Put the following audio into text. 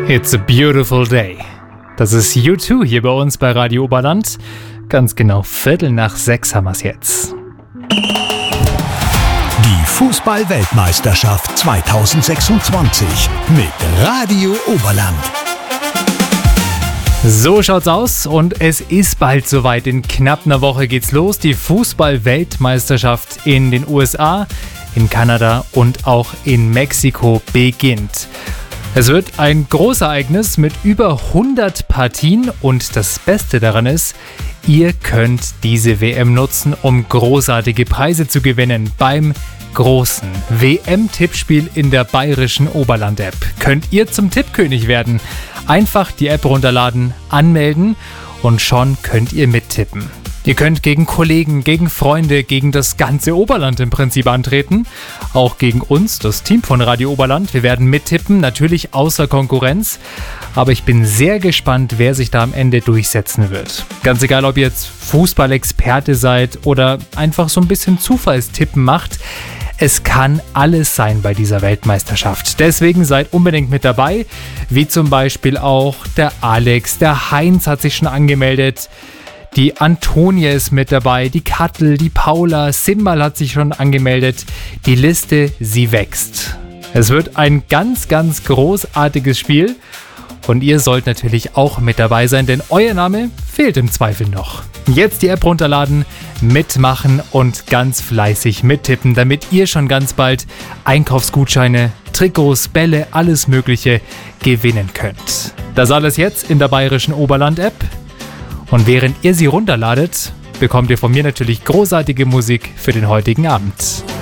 It's a beautiful day. Das ist U2 hier bei uns bei Radio Oberland. Ganz genau 5:45 haben wir es jetzt. Die Fußball-Weltmeisterschaft 2026 mit Radio Oberland. So schaut's aus und es ist bald soweit. In knapp einer Woche geht's los. Die Fußball-Weltmeisterschaft in den USA, in Kanada und auch in Mexiko beginnt. Es wird ein Großereignis mit über 100 Partien und das Beste daran ist, ihr könnt diese WM nutzen, um großartige Preise zu gewinnen. Beim großen WM-Tippspiel in der bayerischen Oberland-App könnt ihr zum Tippkönig werden. Einfach die App runterladen, anmelden und schon könnt ihr mittippen. Ihr könnt gegen Kollegen, gegen Freunde, gegen das ganze Oberland im Prinzip antreten. Auch gegen uns, das Team von Radio Oberland. Wir werden mittippen, natürlich außer Konkurrenz. Aber ich bin sehr gespannt, wer sich da am Ende durchsetzen wird. Ganz egal, ob ihr jetzt Fußballexperte seid oder einfach so ein bisschen Zufallstippen macht. Es kann alles sein bei dieser Weltmeisterschaft. Deswegen seid unbedingt mit dabei. Wie zum Beispiel auch der Alex, der Heinz hat sich schon angemeldet. Die Antonia ist mit dabei, die Kattel, die Paula, Simbal hat sich schon angemeldet. Die Liste, sie wächst. Es wird ein ganz, ganz großartiges Spiel. Und ihr sollt natürlich auch mit dabei sein, denn euer Name fehlt im Zweifel noch. Jetzt die App runterladen, mitmachen und ganz fleißig mittippen, damit ihr schon ganz bald Einkaufsgutscheine, Trikots, Bälle, alles Mögliche gewinnen könnt. Das alles jetzt in der bayerischen Oberland-App. Und während ihr sie runterladet, bekommt ihr von mir natürlich großartige Musik für den heutigen Abend.